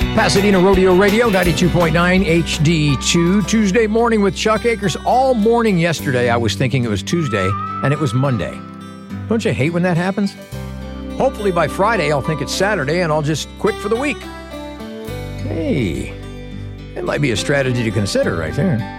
Pasadena Rodeo Radio, 92.9 HD2. Tuesday morning with Chuck Akers. All morning yesterday, I was thinking it was Tuesday, and it was Monday. Don't you hate when that happens? Hopefully by Friday, I'll think it's Saturday, and I'll just quit for the week. Hey, that might be a strategy to consider right there.